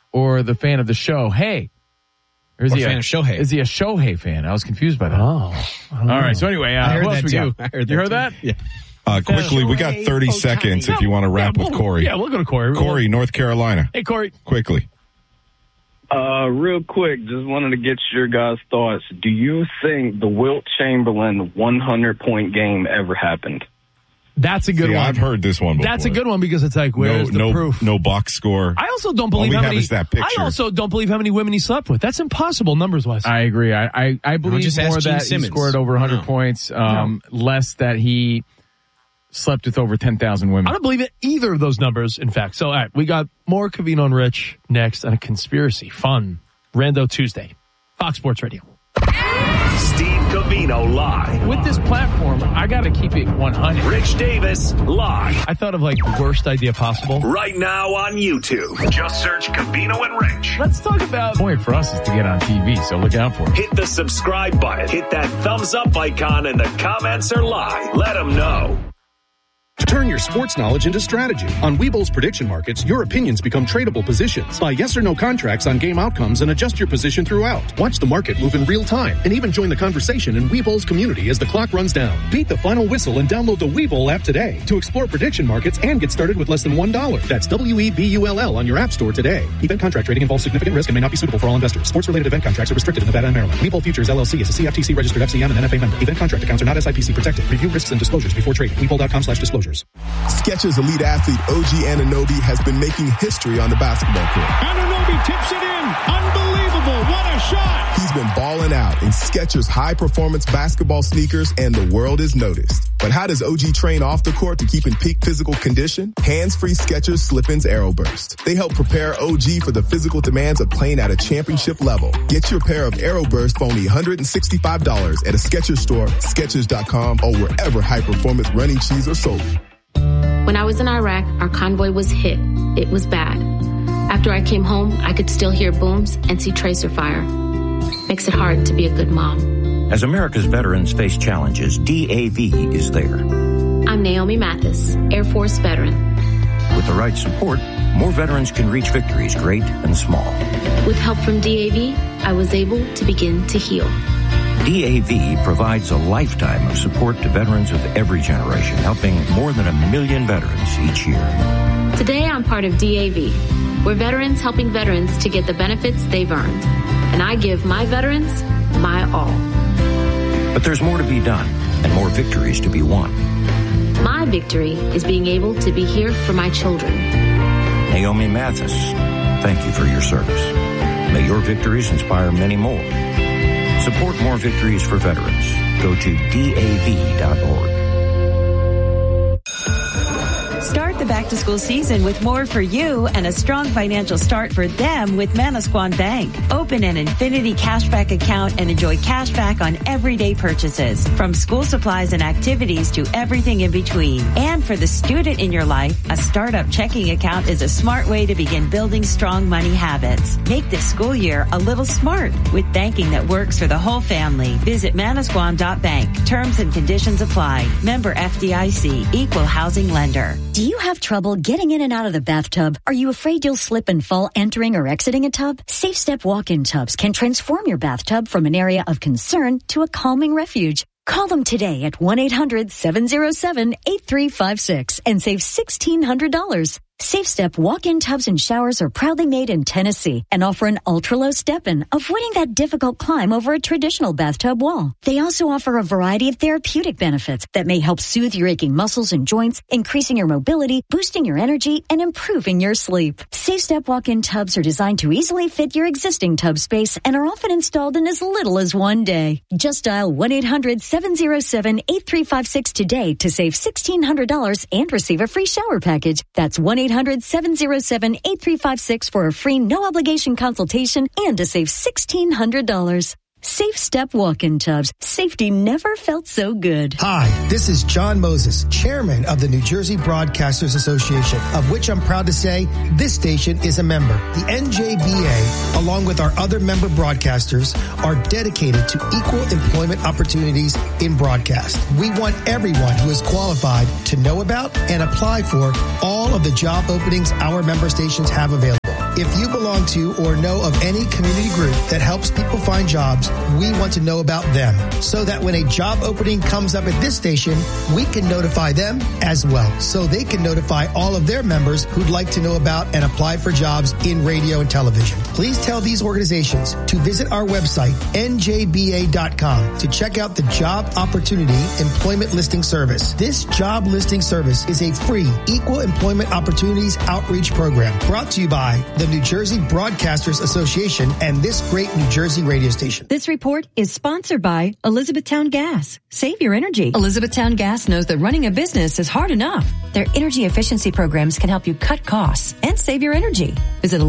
or the fan of the show? Hey. Or is he a fan of Shohei? Is he a Shohei fan? I was confused by that. Oh. All right. So anyway, I heard who else that we too. got? I heard you that heard too. that? Yeah. Quickly, we got 30 seconds if you want to wrap with Corey. Yeah, we'll go to Corey. Corey, North Carolina. Hey, Corey. Quickly. Real quick, just wanted to get your guys' thoughts. Do you think the Wilt Chamberlain 100-point game ever happened? That's a good one. I've heard this one before. That's a good one because it's like, where's the proof? No box score. I also don't believe All we have is that picture. I also don't believe how many women he slept with. That's impossible numbers-wise. I agree. I believe just more ask Gene that Simmons. he scored over 100 points, less that he slept with over 10,000 women. I don't believe it either of those numbers, in fact. So, all right, we got more Covino and Rich next on a conspiracy. Fun. Rando Tuesday. Fox Sports Radio. Steve Covino live. With this platform, I got to keep it 100. Rich Davis live. I thought of like the worst idea possible. Right now on YouTube. Just search Covino and Rich. Let's talk about the point for us is to get on TV, so look out for it. Hit the subscribe button. Hit that thumbs up icon and the comments are live. Let them know. Turn your sports knowledge into strategy. On Webull's prediction markets, your opinions become tradable positions. Buy yes or no contracts on game outcomes and adjust your position throughout. Watch the market move in real time and even join the conversation in Webull's community as the clock runs down. Beat the final whistle and download the Webull app today to explore prediction markets and get started with less than $1. That's WEBULL on your app store today. Event contract trading involves significant risk and may not be suitable for all investors. Sports-related event contracts are restricted in Nevada and Maryland. Webull Futures LLC is a CFTC registered FCM and NFA member. Event contract accounts are not SIPC protected. Review risks and disclosures before trading. Webull.com/disclosures. Skechers elite athlete OG Anunoby has been making history on the basketball court. Anunoby tips it in. Unbelievable. What a shot. He's been balling out in Skechers high-performance basketball sneakers, and the world has noticed. But how does OG train off the court to keep in peak physical condition? Hands-free Skechers Slip-ins AeroBurst. They help prepare OG for the physical demands of playing at a championship level. Get your pair of AeroBurst for only $165 at a Skechers store, Skechers.com, or wherever high-performance running shoes are sold. When I was in Iraq, our convoy was hit. It was bad. After I came home, I could still hear booms and see tracer fire. Makes it hard to be a good mom. As America's veterans face challenges, DAV is there. I'm Naomi Mathis, Air Force veteran. With the right support, more veterans can reach victories great and small. With help from DAV, I was able to begin to heal. DAV provides a lifetime of support to veterans of every generation, helping more than 1 million veterans each year. Today, I'm part of DAV. We're veterans helping veterans to get the benefits they've earned. And I give my veterans my all. But there's more to be done and more victories to be won. My victory is being able to be here for my children. Naomi Mathis, thank you for your service. May your victories inspire many more. Support more victories for veterans. Go to DAV.org. Start the back-to-school season with more for you and a strong financial start for them with Manasquan Bank. Open an Infinity Cashback account and enjoy cashback on everyday purchases, from school supplies and activities to everything in between. And for the student in your life, a startup checking account is a smart way to begin building strong money habits. Make this school year a little smart with banking that works for the whole family. Visit manasquan.bank. Terms and conditions apply. Member FDIC. Equal housing lender. Do you have trouble getting in and out of the bathtub? Are you afraid you'll slip and fall entering or exiting a tub? Safe Step walk-in tubs can transform your bathtub from an area of concern to a calming refuge. Call them today at 1-800-707-8356 and save $1,600. Safe Step walk-in tubs and showers are proudly made in Tennessee and offer an ultra-low step-in, avoiding that difficult climb over a traditional bathtub wall. They also offer a variety of therapeutic benefits that may help soothe your aching muscles and joints, increasing your mobility, boosting your energy, and improving your sleep. Safe Step walk-in tubs are designed to easily fit your existing tub space and are often installed in as little as one day. Just dial 1-800-707-8356 today to save $1,600 and receive a free shower package. That's 1-800-707-8356 for a free no-obligation consultation and to save $1,600. Safe Step walk-in tubs. Safety never felt so good. Hi, this is John Moses, chairman of the New Jersey Broadcasters Association, of which I'm proud to say this station is a member. The NJBA, along with our other member broadcasters, are dedicated to equal employment opportunities in broadcast. We want everyone who is qualified to know about and apply for all of the job openings our member stations have available. If you belong to or know of any community group that helps people find jobs, we want to know about them so that when a job opening comes up at this station, we can notify them as well so they can notify all of their members who'd like to know about and apply for jobs in radio and television. Please tell these organizations to visit our website, njba.com, to check out the Job Opportunity Employment Listing Service. This job listing service is a free Equal Employment Opportunities Outreach Program brought to you by the New Jersey Broadcasters Association and this great New Jersey radio station. This report is sponsored by Elizabethtown Gas. Save your energy. Elizabethtown Gas knows that running a business is hard enough. Their energy efficiency programs can help you cut costs and save your energy. Visit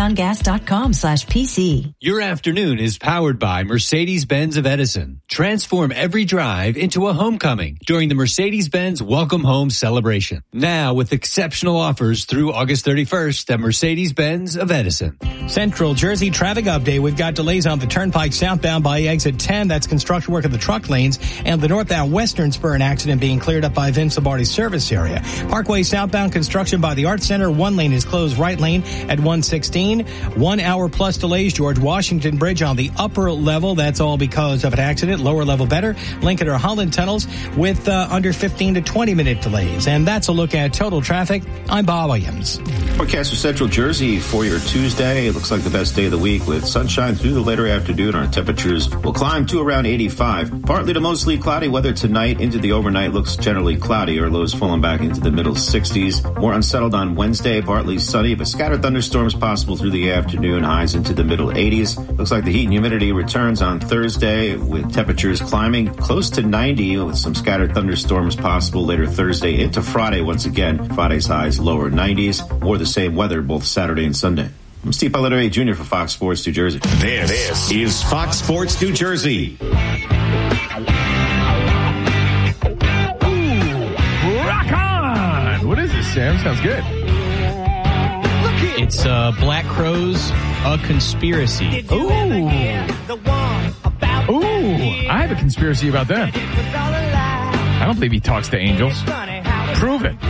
elizabethtowngas.com/PC. Your afternoon is powered by Mercedes-Benz of Edison. Transform every drive into a homecoming during the Mercedes-Benz Welcome Home celebration. Now with exceptional offers through August 31st at Mercedes-Benz of Edison. Central Jersey traffic update. We've got delays on the Turnpike southbound by exit 10. That's construction work of the truck lanes. And the northbound Western Spur, an accident being cleared up by Vince Lombardi's service area. Parkway southbound construction by the Art Center. One lane is closed, right lane at 116. 1 hour plus delays. George Washington Bridge on the upper level. That's all because of an accident. Lower level better. Lincoln or Holland tunnels with under 15 to 20 minute delays. And that's a look at total traffic. I'm Bob Williams. Forecast for Central Jersey for your Tuesday. It looks like the best day of the week with sunshine through the later afternoon. Our temperatures will climb to around 85. Partly to mostly cloudy weather tonight. Into the overnight looks generally cloudy. Our lows falling back into the middle 60s. More unsettled on Wednesday. Partly sunny, but scattered thunderstorms possible through the afternoon. Highs into the middle 80s. Looks like the heat and humidity returns on Thursday with temperatures climbing close to 90 with some scattered thunderstorms possible later Thursday into Friday once again. Friday's highs lower 90s. More the same weather both Saturday and Sunday. I'm Steve Pagliari Jr. for Fox Sports New Jersey. This is Fox Sports New Jersey. Rock on! What is this, Sam? Sounds good. It's Black Crowes, A Conspiracy. Ooh, I have a conspiracy about them. I don't believe he talks to angels. Prove it.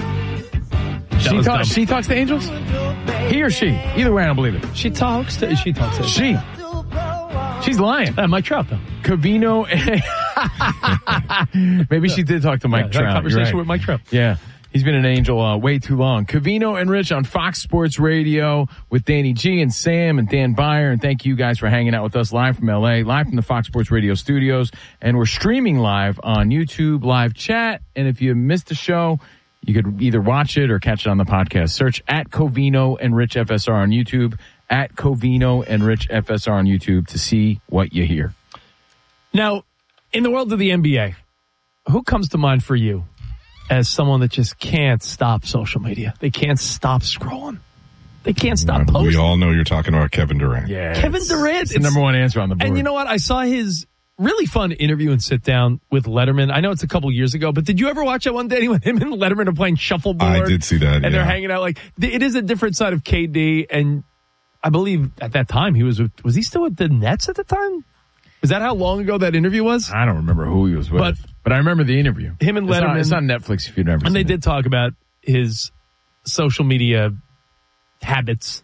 She talks to angels? He or she? Either way, I don't believe it. She talks to. She's lying. Mike Trout, though. Covino. Maybe she did talk to Mike Trout. Conversation with Mike Trout. Yeah. He's been an angel way too long. Covino and Rich on Fox Sports Radio with Danny G and Sam and Dan Byer. And thank you guys for hanging out with us live from LA, live from the Fox Sports Radio studios. And we're streaming live on YouTube live chat. And if you missed the show, you could either watch it or catch it on the podcast. Search at Covino and Rich FSR on YouTube, at Covino and Rich FSR on YouTube to see what you hear. Now, in the world of the NBA, who comes to mind for you as someone that just can't stop social media? They can't stop scrolling. They can't stop posting. We all know you're talking about Kevin Durant. Yeah, Kevin Durant. It's the number one answer on the board. And you know what? I saw his really fun interview and sit down with Letterman. I know it's a couple years ago, but did you ever watch that one, Danny, when him and Letterman are playing shuffleboard? I did see that, and they're hanging out. Like, it is a different side of KD, and I believe at that time was he still with the Nets at the time? Is that how long ago that interview was? I don't remember who he was with, but I remember the interview. Him and Letterman. It's on Netflix if you've never seen it. And they did talk about his social media habits.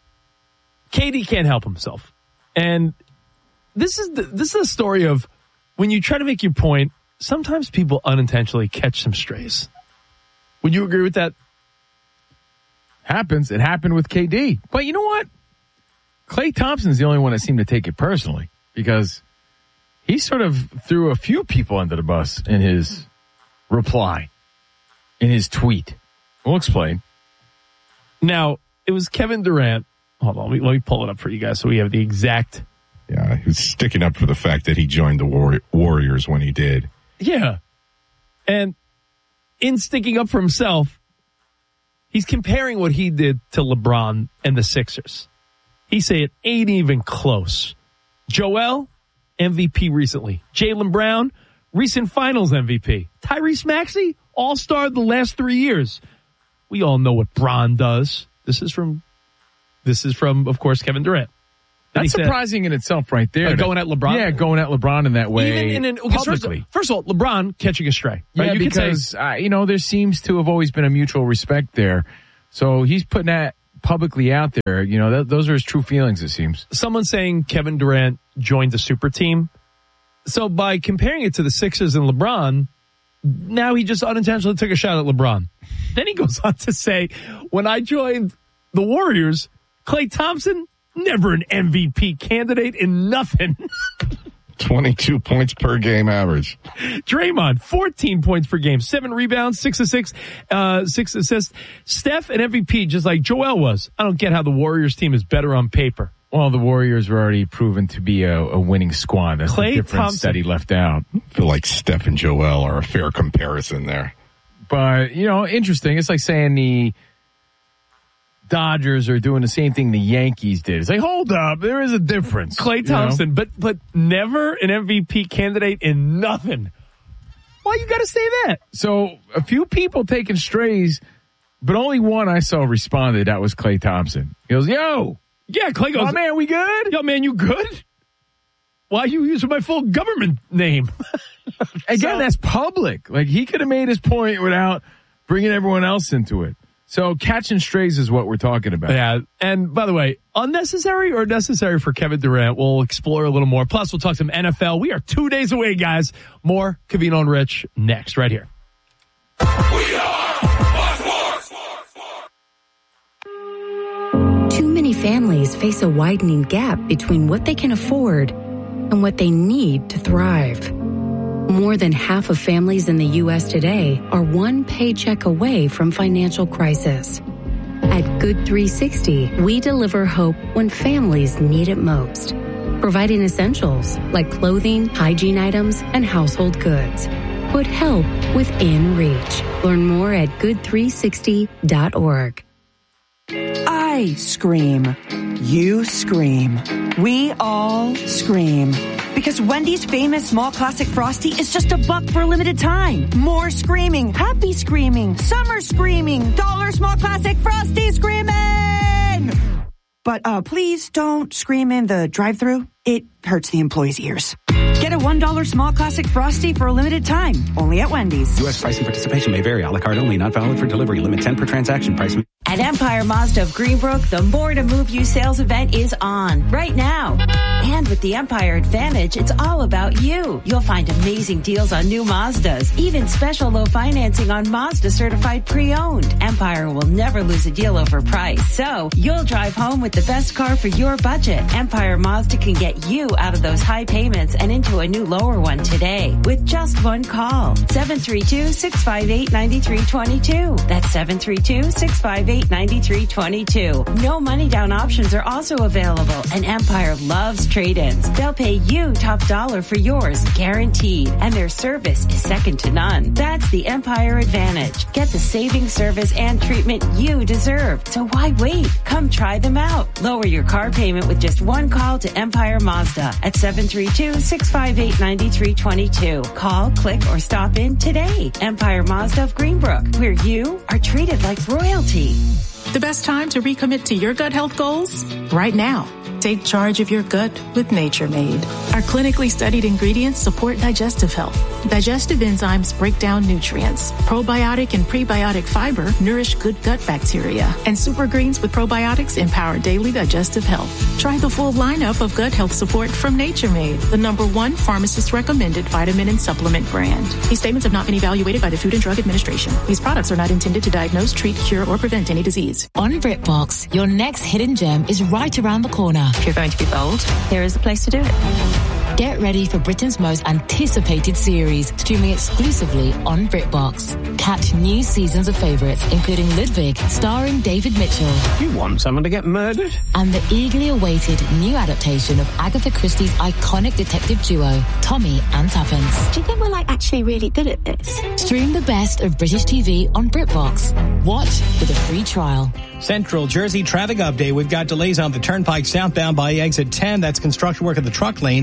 KD can't help himself. And this is a story of when you try to make your point, sometimes people unintentionally catch some strays. Would you agree with that? Happens. It happened with KD. But you know what? Klay Thompson's the only one that seemed to take it personally because he sort of threw a few people under the bus in his reply, in his tweet. We'll explain. Now, it was Kevin Durant. Hold on, let me pull it up for you guys so we have the exact. Yeah, he was sticking up for the fact that he joined the Warriors when he did. Yeah. And in sticking up for himself, he's comparing what he did to LeBron and the Sixers. He said it ain't even close. Joel, MVP recently. Jaylen Brown, recent finals MVP. Tyrese Maxey, all-star the last 3 years. We all know what Bron does. This is from, of course, Kevin Durant. That's surprising in itself right there. Going at LeBron? Yeah, going at LeBron in that way. Even publicly. First of all, LeBron catching a stray. Right? Yeah, because, there seems to have always been a mutual respect there. So he's putting that publicly out there, those are his true feelings, it seems. Someone saying Kevin Durant joined the super team. So by comparing it to the Sixers and LeBron, now he just unintentionally took a shot at LeBron. Then he goes on to say, when I joined the Warriors, Klay Thompson, never an MVP candidate in nothing. 22 points per game average. Draymond, 14 points per game, 7 rebounds, 6 assists. Steph, an MVP, just like Joel was. I don't get how the Warriors team is better on paper. Well, the Warriors were already proven to be a winning squad. That's the difference that he left out. I feel like Steph and Joel are a fair comparison there. But, interesting. It's like saying the Dodgers are doing the same thing the Yankees did. It's like, hold up, there is a difference. Klay Thompson, but never an MVP candidate in nothing. Why you got to say that? So a few people taking strays, but only one I saw responded. That was Klay Thompson. He goes, yo. Yeah, Klay goes, oh, man, we good? Yo, man, you good? Why are you using my full government name? Again, that's public. Like, he could have made his point without bringing everyone else into it. So catching strays is what we're talking about. Yeah, and by the way, unnecessary or necessary for Kevin Durant? We'll explore a little more. Plus, we'll talk some NFL. We are 2 days away, guys. More Covino and Rich next, right here. We are Fox Sports. Too many families face a widening gap between what they can afford and what they need to thrive. More than half of families in the U.S. today are one paycheck away from financial crisis. At Good 360, we deliver hope when families need it most, providing essentials like clothing, hygiene items, and household goods. Put help within reach. Learn more at good360.org. I scream. You scream. We all scream. Because Wendy's famous small classic Frosty is just $1 for a limited time. More screaming, happy screaming, summer screaming, dollar small classic Frosty screaming! But please don't scream in the drive-thru. It hurts the employees' ears. Get a $1 small classic Frosty for a limited time, only at Wendy's. U.S. pricing participation may vary. A la carte only, not valid for delivery. Limit 10 per transaction. Price. At Empire Mazda of Greenbrook, the More to Move You sales event is on right now. And with the Empire Advantage, it's all about you. You'll find amazing deals on new Mazdas, even special low financing on Mazda certified pre-owned. Empire will never lose a deal over price, so you'll drive home with the best car for your budget. Empire Mazda can get you out of those high payments and into a new lower one today with just one call. 732-658-9322. That's 732-658-9322. No money down options are also available, and Empire loves trade-ins. They'll pay you top dollar for yours, guaranteed, and their service is second to none. That's the Empire Advantage. Get the saving service and treatment you deserve. So why wait? Come try them out. Lower your car payment with just one call to Empire Mazda at 732-658-9322. Call, click, or stop in today. Empire Mazda of Greenbrook, where you are treated like royalty. The best time to recommit to your gut health goals? Right now. Take charge of your gut with Nature Made. Our clinically studied ingredients support digestive health. Digestive enzymes break down nutrients. Probiotic and prebiotic fiber nourish good gut bacteria. And super greens with probiotics empower daily digestive health. Try the full lineup of gut health support from Nature Made, the #1 pharmacist recommended vitamin and supplement brand. These statements have not been evaluated by the Food and Drug Administration. These products are not intended to diagnose, treat, cure, or prevent any disease. On BritBox, your next hidden gem is right around the corner. If you're going to be bold, here is the place to do it. Get ready for Britain's most anticipated series, streaming exclusively on BritBox. Catch new seasons of favourites, including Ludwig, starring David Mitchell. You want someone to get murdered? And the eagerly awaited new adaptation of Agatha Christie's iconic detective duo, Tommy and Tuppence. Do you think we're actually really good at this? Stream the best of British TV on BritBox. Watch with a free trial. Central Jersey traffic update. We've got delays on the Turnpike southbound by exit 10. That's construction work at the truck lanes. And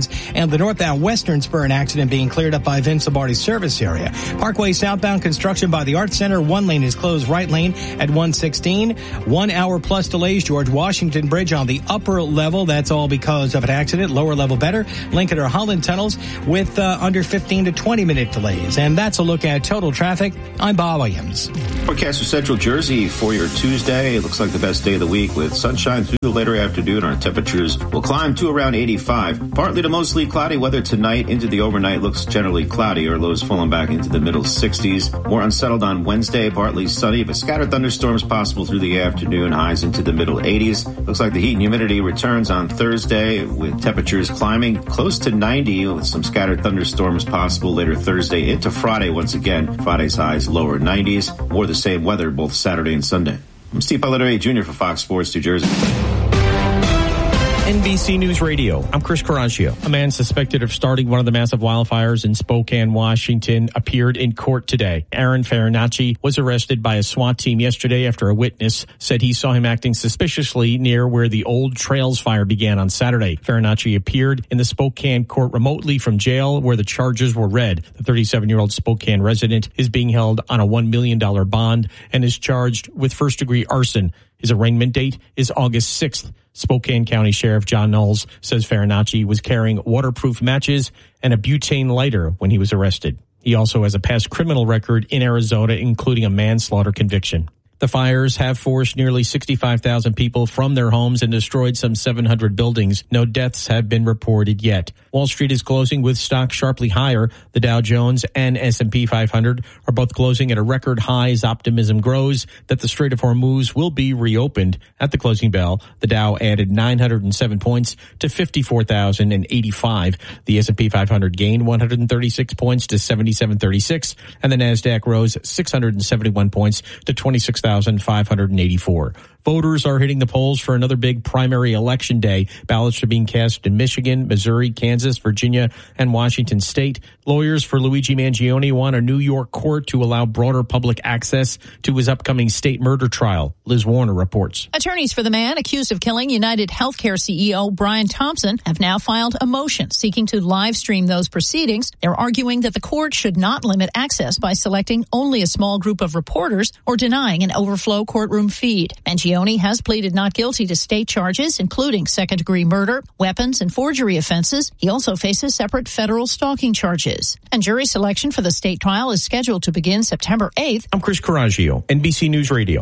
and the northbound western spur accident being cleared up by Vince Lombardi's service area. Parkway southbound construction by the Art Center. One lane is closed, right lane at 116. 1 hour plus delays. George Washington Bridge on the upper level. That's all because of an accident. Lower level better. Lincoln or Holland tunnels with under 15 to 20 minute delays. And that's a look at total traffic. I'm Bob Williams. Forecast for Central Jersey for your Tuesday. It looks like the best day of the week with sunshine through the later afternoon. Our temperatures will climb to around 85. Partly to mostly cloudy weather tonight. Into the overnight looks generally cloudy. Our lows falling back into the middle 60s. More unsettled on Wednesday. Partly sunny, but scattered thunderstorms possible through the afternoon. Highs into the middle 80s. Looks like the heat and humidity returns on Thursday with temperatures climbing close to 90 with some scattered thunderstorms possible later Thursday into Friday once again. Friday's highs lower 90s. More the same weather both Saturday and Sunday. I'm Steve Palladere Jr. for Fox Sports New Jersey. NBC News Radio. I'm Chris Coraggio. A man suspected of starting one of the massive wildfires in Spokane, Washington, appeared in court today. Aaron Farinacci was arrested by a SWAT team yesterday after a witness said he saw him acting suspiciously near where the Old Trails fire began on Saturday. Farinacci appeared in the Spokane court remotely from jail where the charges were read. The 37-year-old Spokane resident is being held on a $1 million bond and is charged with first-degree arson. His arraignment date is August 6th. Spokane County Sheriff John Knowles says Farinacci was carrying waterproof matches and a butane lighter when he was arrested. He also has a past criminal record in Arizona, including a manslaughter conviction. The fires have forced nearly 65,000 people from their homes and destroyed some 700 buildings. No deaths have been reported yet. Wall Street is closing with stocks sharply higher. The Dow Jones and S&P 500 are both closing at a record high as optimism grows that the Strait of Hormuz will be reopened. At the closing bell, the Dow added 907 points to 54,085. The S&P 500 gained 136 points to 7736, and the Nasdaq rose 671 points to 26,584. Voters are hitting the polls for another big primary election day. Ballots are being cast in Michigan, Missouri, Kansas, Virginia, and Washington state. Lawyers for Luigi Mangione want a New York court to allow broader public access to his upcoming state murder trial. Liz Warner reports. Attorneys for the man accused of killing United Healthcare CEO Brian Thompson have now filed a motion seeking to live stream those proceedings. They're arguing that the court should not limit access by selecting only a small group of reporters or denying an overflow courtroom feed. Mangione has pleaded not guilty to state charges, including second-degree murder, weapons, and forgery offenses. He also faces separate federal stalking charges. And jury selection for the state trial is scheduled to begin September 8th. I'm Chris Coraggio, NBC News Radio.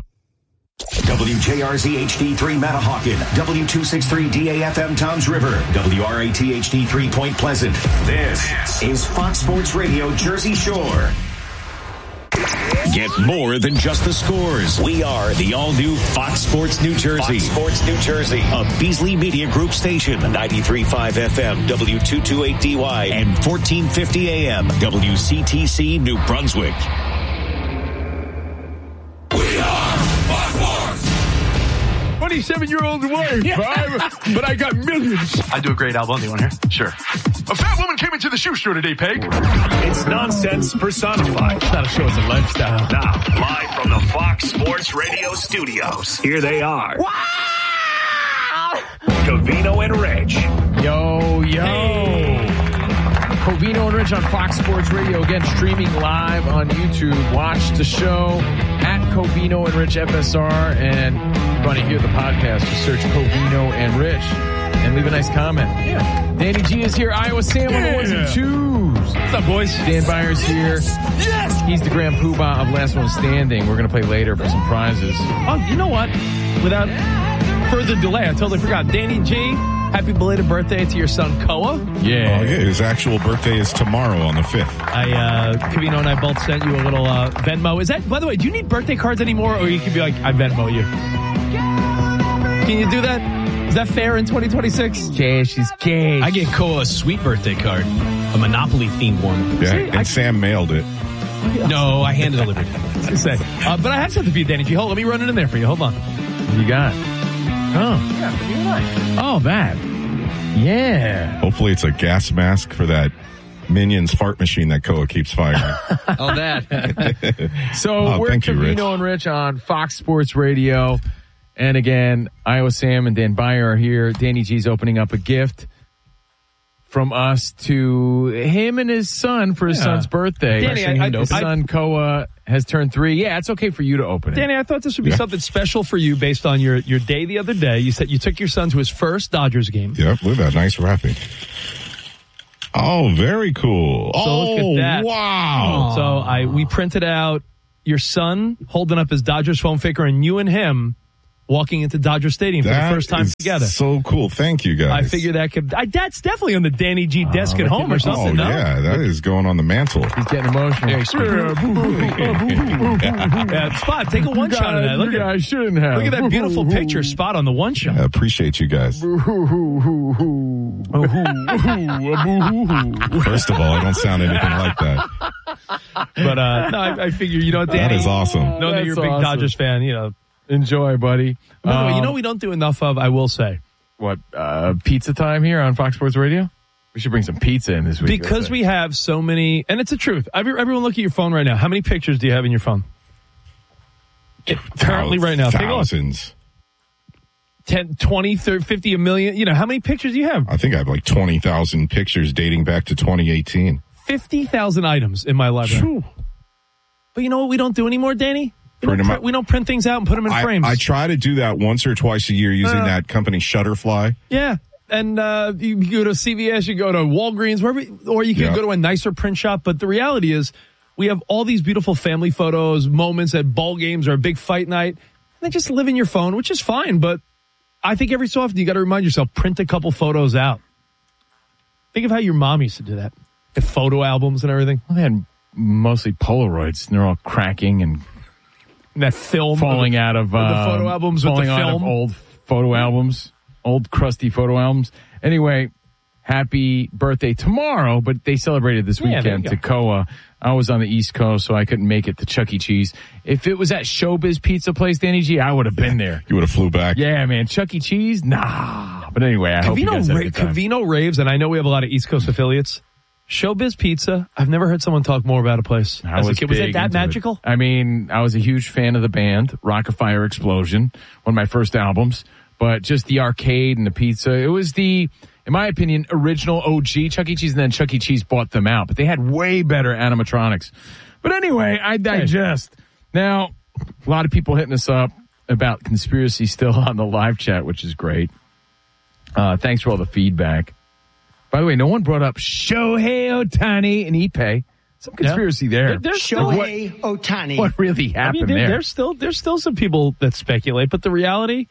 WJRZ HD3 Manahawkin, W263 DAFM Toms River, WRAT HD3 Point Pleasant. This is Fox Sports Radio Jersey Shore. Get more than just the scores. We are the all-new Fox Sports New Jersey. Fox Sports New Jersey. A Beasley Media Group station. 93.5 FM, W228DY, and 1450 AM, WCTC New Brunswick. We are Fox Sports. 27-year-old wife, but I got millions. I do a great album. Do you want to hear? Sure. A fat woman came into the shoe store today, Peg. It's nonsense personified. It's not a show, it's a lifestyle. Now, live from the Fox Sports Radio studios, here they are. Wow! Covino and Rich. Yo. Hey. Covino and Rich on Fox Sports Radio, again, streaming live on YouTube. Watch the show at Covino and Rich FSR, and if you want to hear the podcast, just search Covino and Rich and leave a nice comment. Yeah. Danny G is here. Iowa Sam on the ones and twos. What's up, boys? Dan Byers here. Yes! He's the Grand Poobah of Last One Standing. We're going to play later for some prizes. Oh, you know what? Without further delay, I totally forgot. Danny G, happy belated birthday to your son, Koa. Yeah. His actual birthday is tomorrow on the 5th. Covino and I both sent you a little Venmo. Is that, by the way, do you need birthday cards anymore? Or you can be like, I Venmo you. Can you do that? Is that fair in 2026? Cash is cash. I get Koa a sweet birthday card, a Monopoly-themed one. Yeah, Sam mailed it. No, I hand-delivered it. I was going to say. But I have something for you, Danny G. Hold, let me run it in there for you. Hold on. What you got? Oh. Yeah, for you and I. Oh, that. Yeah. Hopefully it's a gas mask for that Minions fart machine that Koa keeps firing. Oh, that. So we're Covino and Rich on Fox Sports Radio. And again, Iowa Sam and Dan Byer are here. Danny G's opening up a gift. from us to him and his son for his son's birthday. Danny, his son Koa has turned 3. Yeah, it's okay for you to open it. Danny, I thought this would be something special for you based on your day the other day. You said you took your son to his first Dodgers game. Yep, look at that nice wrapping. Oh, very cool. So look at that. Wow. So we printed out your son holding up his Dodgers foam faker and you and him walking into Dodger Stadium for the first time together. So cool. Thank you, guys. I figured that could... that's definitely on the Danny G desk at home or something, no? Yeah, that is going on the mantle. He's getting emotional. Yeah, Spot, take a one shot of that. Look at I shouldn't have. Look at that beautiful picture, Spot, on the one shot. I appreciate you guys. First of all, I don't sound anything like that. But no, I figure, Danny... That is awesome. Know that you're a big Dodgers fan, Enjoy, buddy. By the way, we don't do enough of, I will say. What, pizza time here on Fox Sports Radio? We should bring some pizza in this week. Because we have so many, and it's the truth. Everyone look at your phone right now. How many pictures do you have in your phone? Currently right now. Thousands. 10, 20, 30, 50, a million. How many pictures do you have? I think I have like 20,000 pictures dating back to 2018. 50,000 items in my library. Whew. But you know what we don't do anymore, Danny? We don't print things out and put them in frames. I try to do that once or twice a year using that company Shutterfly. Yeah. And you go to CVS, you go to Walgreens, or you can go to a nicer print shop. But the reality is we have all these beautiful family photos, moments at ball games or a big fight night. And they just live in your phone, which is fine. But I think every so often you got to remind yourself, print a couple photos out. Think of how your mom used to do that. The photo albums and everything. Well, they had mostly Polaroids, and they're all cracking and... that film falling out of the photo albums with the film, out of old photo albums, old crusty photo albums. Anyway, happy birthday tomorrow, but they celebrated this weekend to Koa. I was on the East Coast, so I couldn't make it to Chuck E. Cheese. If it was at Showbiz Pizza Place, Danny G, I would have been there. You would have flew back. Yeah, man. Chuck E. Cheese? Nah. But anyway, I hope you guys had a good time. Covino raves, and I know we have a lot of East Coast affiliates. Showbiz Pizza. I've never heard someone talk more about a place as a kid. Was it that magical? I mean, I was a huge fan of the band, Rock of Fire Explosion, one of my first albums. But just the arcade and the pizza, it was the, in my opinion, original OG Chuck E. Cheese, and then Chuck E. Cheese bought them out. But they had way better animatronics. But anyway, I digest. Now, a lot of people hitting us up about conspiracy still on the live chat, which is great. Thanks for all the feedback. By the way, no one brought up Shohei Ohtani and Ippei. Some conspiracy there. There's Shohei Ohtani. What really happened there? There's still some people that speculate, but the reality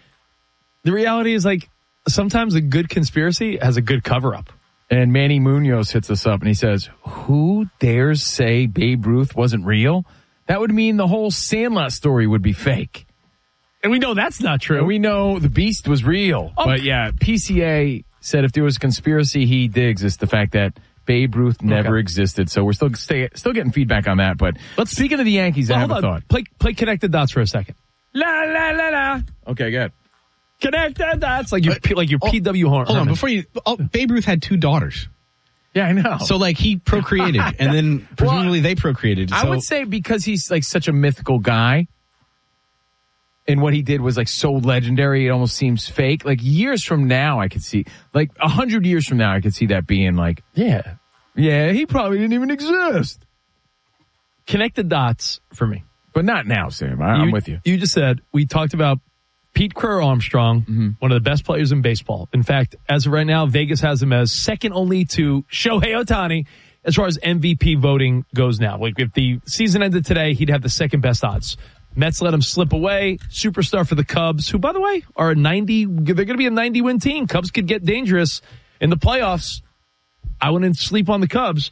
is like sometimes a good conspiracy has a good cover up. And Manny Munoz hits us up and he says, "Who dares say Babe Ruth wasn't real? That would mean the whole Sandlot story would be fake." And we know that's not true. And we know the Beast was real. Oh. But yeah, PCA said if there was a conspiracy he digs, it's the fact that Babe Ruth never existed. So we're still getting feedback on that. But speaking of the Yankees, I have a thought. Play Connect the Dots for a second. La la la la. Okay, good. Connect the Dots like your PW horn. Hold on, before you. Babe Ruth had 2 daughters. Yeah, I know. So he procreated, and then presumably they procreated. So. I would say because he's such a mythical guy. And what he did was so legendary, it almost seems fake. Years from now, I could see, 100 years from now, I could see that being yeah, he probably didn't even exist. Connect the dots for me. But not now, Sam. I'm with you. You just said, we talked about Pete Crow Armstrong, one of the best players in baseball. In fact, as of right now, Vegas has him as second only to Shohei Ohtani as far as MVP voting goes now. If the season ended today, he'd have the second best odds. Mets let him slip away. Superstar for the Cubs, who, by the way, are they're going to be a 90-win team. Cubs could get dangerous in the playoffs. I wouldn't sleep on the Cubs.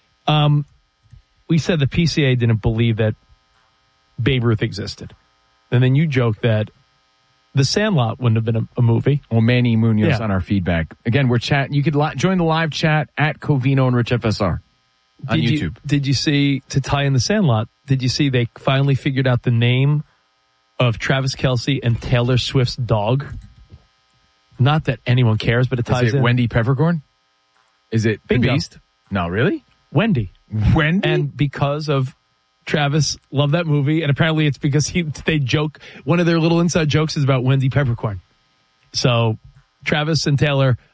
We said the PCA didn't believe that Babe Ruth existed. And then you joked that The Sandlot wouldn't have been a movie. Well, Manny Munoz on our feedback. Again, we're chatting. You could join the live chat at Covino and Rich FSR on YouTube. Did you see, to tie in The Sandlot, did you see they finally figured out the name of Travis Kelce and Taylor Swift's dog? Not that anyone cares, but it ties in. Is it Wendy Peppercorn? Is it Bingo. The Beast? No, really? Wendy. And because of Travis loved that movie, and apparently it's because they joke, one of their little inside jokes is about Wendy Peppercorn. So Travis and Taylor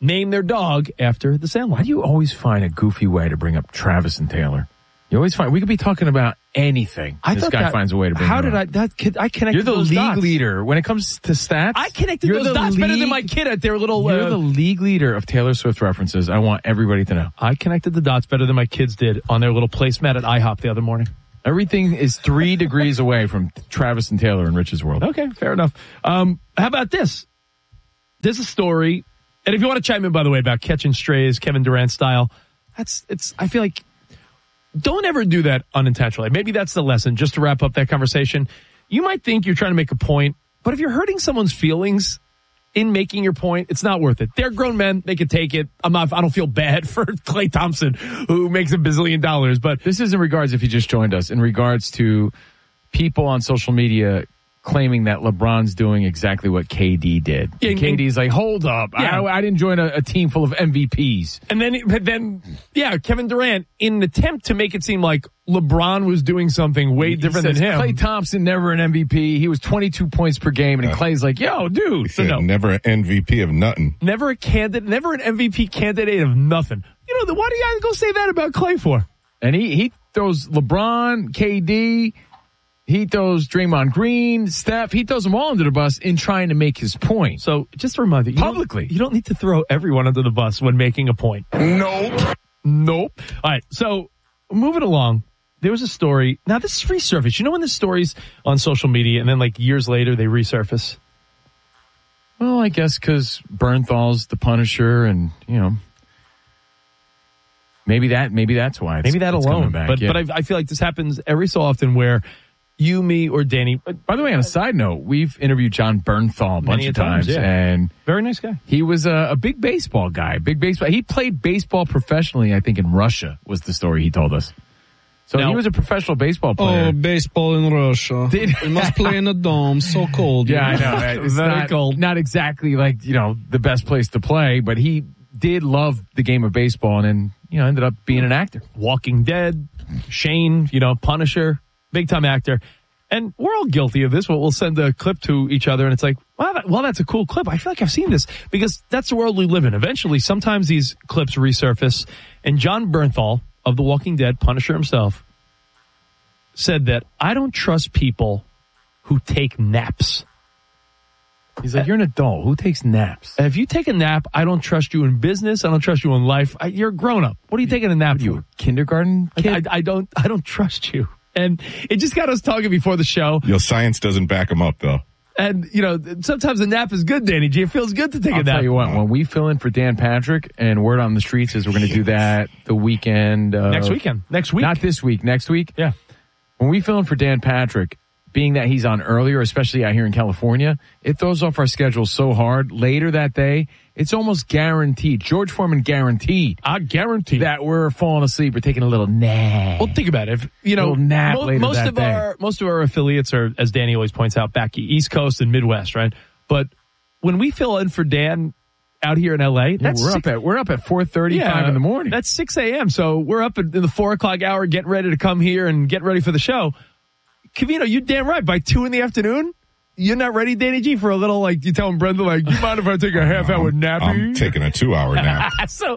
name their dog after the Sandlot. Why do you always find a goofy way to bring up Travis and Taylor? You always find we could be talking about anything. This guy finds a way to bring. How it did up. I connected? You're the those league dots. leader when it comes to stats. I connected those dots better than my kid at their little. You're the league leader of Taylor Swift references. I want everybody to know. I connected the dots better than my kids did on their little placemat at IHOP the other morning. Everything is 3 degrees away from Travis and Taylor in Rich's world. Okay, fair enough. How about this? There's a story, and if you want to chime in, by the way, about catching strays, Kevin Durant style, I feel like, don't ever do that unintentionally. Maybe that's the lesson, just to wrap up that conversation. You might think you're trying to make a point, but if you're hurting someone's feelings in making your point, it's not worth it. They're grown men. They can take it. I don't feel bad for Klay Thompson, who makes $1 billion. But this is in regards, if you just joined us, in regards to people on social media claiming that LeBron's doing exactly what KD did. Yeah, KD's like, hold up. Yeah. I didn't join a team full of MVPs. And then, Kevin Durant, in an attempt to make it seem like LeBron was doing something way different than him. Klay Thompson, never an MVP. He was 22 points per game. And Klay's like, yo, dude. So never an MVP of nothing. Never an MVP candidate of nothing. You know, why do you guys go say that about Klay for? And he throws LeBron, KD, he throws Draymond Green, Steph. He throws them all under the bus in trying to make his point. So just a reminder, publicly, you don't need to throw everyone under the bus when making a point. Nope. All right. So moving along, there was a story. Now this is resurfaced. You know when the stories on social media and then like years later they resurface? Well, I guess because Bernthal's the Punisher, and you know. Maybe that's why. Maybe that alone. Back. But I feel like this happens every so often where you, me, or Danny. By the way, on a side note, we've interviewed John Bernthal a bunch of times, and very nice guy. He was a big baseball guy. He played baseball professionally, I think, in Russia was the story he told us. So he was a professional baseball player. Oh, baseball in Russia. We must play in a dome. So cold. Yeah, I know. It's very cold. Not exactly like, the best place to play, but he did love the game of baseball and then, ended up being an actor. Walking Dead, Shane, Punisher, big time actor. And we're all guilty of this. We'll send a clip to each other and it's like, well, that's a cool clip. I feel like I've seen this because that's the world we live in. Eventually, sometimes these clips resurface. And John Bernthal of The Walking Dead, Punisher himself, said that I don't trust people who take naps. He's like, you're an adult. Who takes naps? If you take a nap, I don't trust you in business. I don't trust you in life. You're a grown up. What are you taking a nap for? You a kindergarten kid? I don't trust you. And it just got us talking before the show. Your science doesn't back him up, though. And, sometimes a nap is good, Danny G. It feels good to take a nap. I'll tell you what, when we fill in for Dan Patrick, and word on the streets is we're going to do that the weekend. Next week. Not this week. Next week. Yeah. When we fill in for Dan Patrick, being that he's on earlier, especially out here in California, it throws off our schedule so hard. Later that day, it's almost guaranteed. George Foreman guaranteed. I guarantee that we're falling asleep or taking a little nap. Well, think about it. Nap later most of our affiliates are, as Danny always points out, back East Coast and Midwest, right? But when we fill in for Dan out here in LA, we're up at 4:35 in the morning. That's 6 a.m. So we're up in the 4 o'clock hour, getting ready to come here and get ready for the show. Cavino, you're damn right. By 2 in the afternoon, you're not ready, Danny G, for a little, you telling Brenda, you mind if I take a half-hour nap? I'm taking a 2-hour nap. So,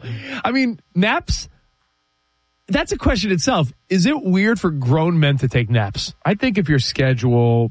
naps, that's a question itself. Is it weird for grown men to take naps? I think if your schedule,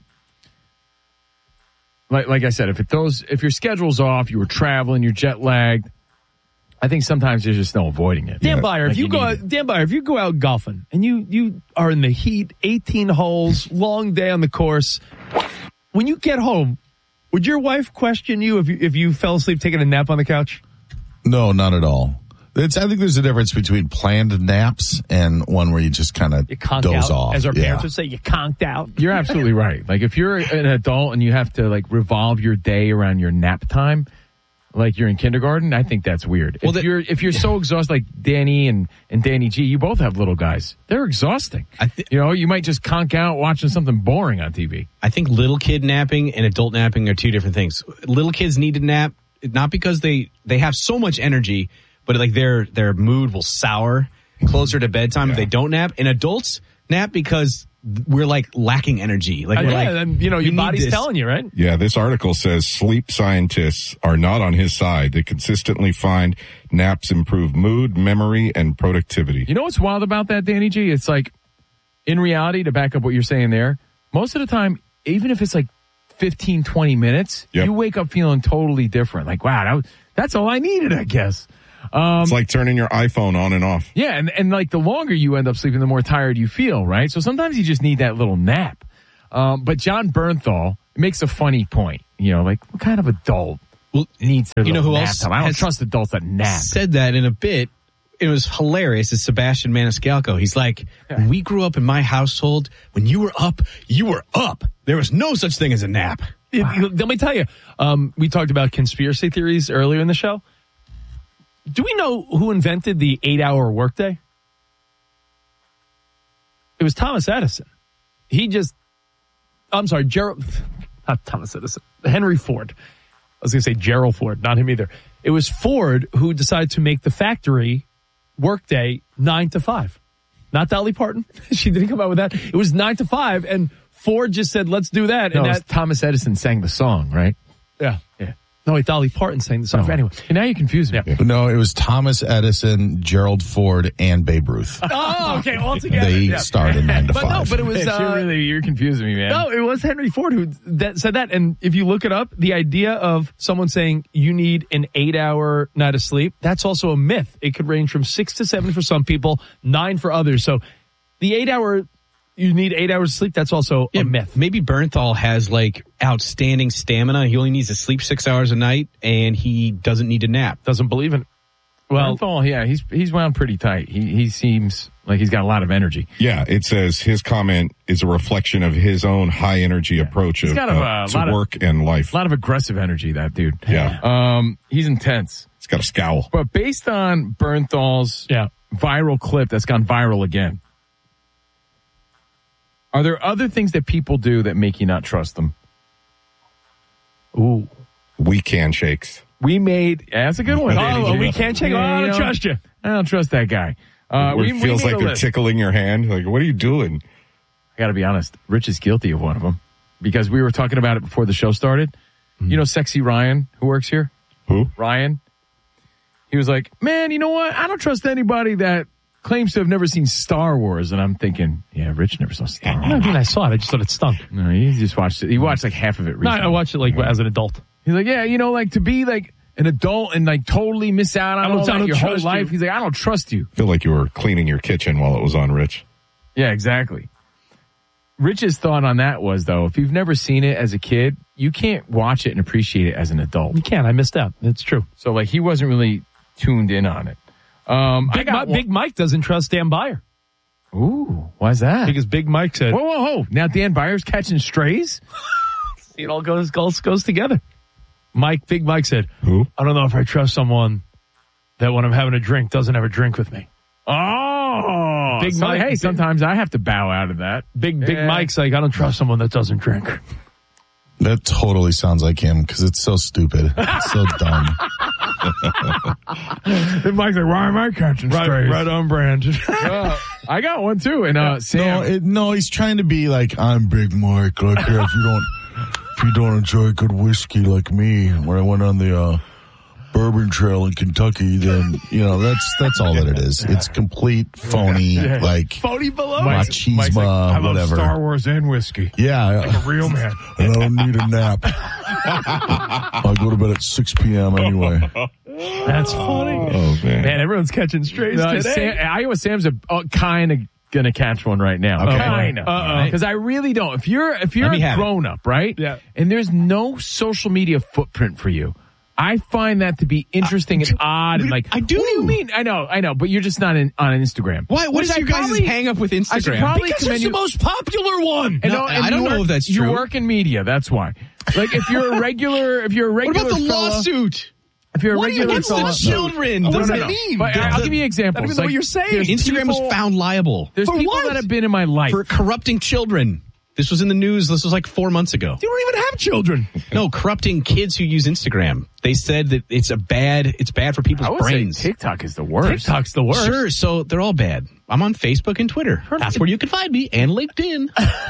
like I said, if your schedule's off, you were traveling, you're jet lagged, I think sometimes there's just no avoiding it. Dan Byer, if you go out golfing and you are in the heat, 18 holes, long day on the course, when you get home, would your wife question you if you fell asleep taking a nap on the couch? No, not at all. I think there's a difference between planned naps and one where you just kind of doze off. As our parents would say, you conked out. You're absolutely right. If you're an adult and you have to revolve your day around your nap time, like you're in kindergarten, I think that's weird. Well, if you're so exhausted, like Danny and Danny G, you both have little guys. They're exhausting. You might just conk out watching something boring on TV. I think little kid napping and adult napping are two different things. Little kids need to nap, not because they have so much energy, but their mood will sour closer to bedtime if they don't nap. And adults nap because we're like lacking energy. Like, we're like, and your we need body's this. telling you, right? Yeah, this article says sleep scientists are not on his side. They consistently find naps improve mood, memory, and productivity. You know what's wild about that, Danny G? It's like, in reality, to back up what you're saying there, most of the time, even if it's like 15, 20 minutes, you wake up feeling totally different. Like, wow, that's all I needed, I guess. It's like turning your iPhone on and off. Yeah, and like the longer you end up sleeping, the more tired you feel, right? So sometimes you just need that little nap. But John Bernthal makes a funny point. Like, what kind of adult needs a little who nap else time? I don't trust adults that nap. Said that in a bit. It was hilarious. It's Sebastian Maniscalco. He's like, when we grew up in my household, when you were up, you were up. There was no such thing as a nap. Let me tell you, we talked about conspiracy theories earlier in the show. Do we know who invented the 8-hour workday? It was Thomas Edison. Not Thomas Edison, Henry Ford. I was going to say Gerald Ford, not him either. It was Ford who decided to make the factory workday 9 to 5. Not Dolly Parton. She didn't come out with that. It was 9 to 5, and Ford just said, let's do that. No, and Thomas Edison sang the song, right? Yeah. No, wait, Dolly Parton sang the song. No. Anyway, now you confuse me. Yeah. No, it was Thomas Edison, Gerald Ford, and Babe Ruth. Oh, okay, all together. They starred in 9 to 5. No, but it was... you're confusing me, man. No, it was Henry Ford who said that. And if you look it up, the idea of someone saying you need an 8-hour night of sleep, that's also a myth. It could range from 6 to 7 for some people, 9 for others. So the you need 8 hours of sleep, that's also a myth. Maybe Bernthal has like outstanding stamina. He only needs to sleep 6 hours a night, and he doesn't need to nap. Doesn't believe in it. Well, Bernthal, yeah, he's wound pretty tight. He seems like he's got a lot of energy. Yeah, it says his comment is a reflection of his own high energy approach to work and life. A lot of aggressive energy, that dude. Yeah. He's intense. He's got a scowl. But based on Bernthal's viral clip that's gone viral again, are there other things that people do that make you not trust them? Ooh. Weak handshakes. That's a good one. Oh, we can't shake. I don't trust you. I don't trust that guy. Where it feels like they're tickling your hand. Like, what are you doing? I got to be honest. Rich is guilty of one of them because we were talking about it before the show started. Mm-hmm. You know, Sexy Ryan, who works here? Who? Ryan. He was like, man, you know what? I don't trust anybody that claims to have never seen Star Wars. And I'm thinking, yeah, Rich never saw Star Wars. I mean, I saw it. I just thought it stunk. No, he just watched it. He watched like half of it recently. No, I watched it like as an adult. He's like, yeah, like to be like an adult and like totally miss out on all that your whole life. He's like, I don't trust you. I feel like you were cleaning your kitchen while it was on, Rich. Yeah, exactly. Rich's thought on that was, though, if you've never seen it as a kid, you can't watch it and appreciate it as an adult. You can't. I missed out. It's true. So, like, he wasn't really tuned in on it. Big Mike doesn't trust Dan Byer. Ooh, why's that? Because Big Mike said, whoa. Now Dan Byer's catching strays? It all goes together. Big Mike said, who? I don't know if I trust someone that when I'm having a drink doesn't have a drink with me. Oh, Big Mike. Hey, sometimes I have to bow out of that. Big Mike's like, I don't trust someone that doesn't drink. That totally sounds like him because it's so stupid. It's so dumb. And Mike's like, why am I catching strays? Right on brand. I got one too. And Sam. No, he's trying to be like, I'm Big Mike. Like, if you don't enjoy good whiskey like me, when I went on the Bourbon Trail in Kentucky, then that's all that it is. It's complete phony, like phony below machismo, I love whatever. Star Wars and whiskey. Yeah, like a real man. And I don't need a nap. I go to bed at 6 p.m. anyway. That's funny. Oh man, everyone's catching strays today. Iowa Sam's kind of gonna catch one right now. Okay. Kind of. Because I really don't. If you're a grown up, right? Yeah. And there's no social media footprint for you, I find that to be interesting and odd. And like, I do. What do you mean? I know, but you're just not on Instagram. Why? What is your guys' hang up with Instagram? Because it's the most popular one. I don't know if that's true. You work in media, that's why. Like, if you're a regular what about the fella, lawsuit? If you're a regular What's the children? What does that mean? But I'll give you an example. I don't even know what you're saying. Instagram was found liable. There's For people what? that have been in my life For corrupting children. This was in the news. This was like 4 months ago. You don't even have children. No, corrupting kids who use Instagram. They said that it's bad for people's brains. TikTok is the worst. TikTok's the worst. Sure, so they're all bad. I'm on Facebook and Twitter. That's where you can find me, and LinkedIn.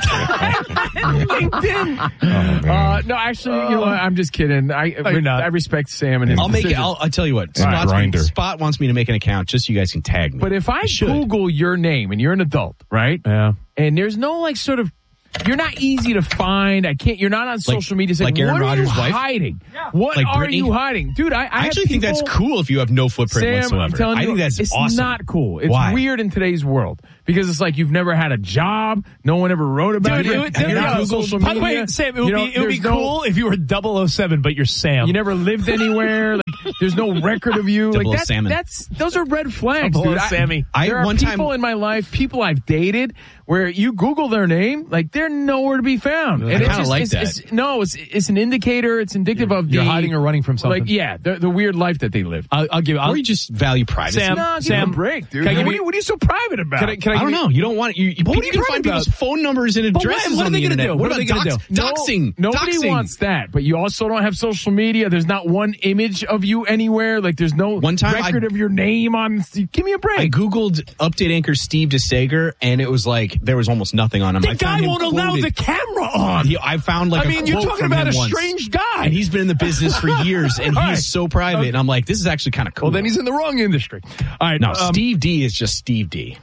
LinkedIn. No, actually, you know what? I'm just kidding. I respect Sam and his decisions. I'll tell you what. Grindr. Spot wants me to make an account just so you guys can tag me. But if I Google your name and you're an adult, right? Yeah. And there's no like sort of, you're not easy to find. You're not on social media. Saying, like Aaron what Rodgers' are you wife? hiding? Yeah. What like are Brittany? you hiding? Dude, I actually think that's cool if you have no footprint Sam, whatsoever. I'm telling you, I think that's it's awesome. not cool. It's Why? weird in today's world because it's like you've never had a job. No one ever wrote about you. By the way, Sam, it would be cool if you were 007, but you're Sam. You never lived anywhere. There's no record of you. Like those are red flags, dude. Sammy. There are people in my life, people I've dated, where you Google their name, like they're nowhere to be found. I kind of like that. It's an indicator. It's indicative of you're hiding or running from something. Like, yeah, the weird life that they live. Or you just value privacy. Sam, give me a break, dude. What are you so private about? I don't know. You don't want you can find people's phone numbers and addresses on the internet. What are they going to do? Doxing. Nobody wants that. But you also don't have social media. There's not one image of you anywhere. Like there's no record of your name on. Give me a break. I Googled update anchor Steve DeSager, and it was like there was almost nothing on him. The guy won't allow the camera on. I found like you're talking about a strange guy. And he's been in the business for years, and he's so private. And I'm like, this is actually kind of cool. Well, then he's in the wrong industry. All right. No, Steve D is just Steve D.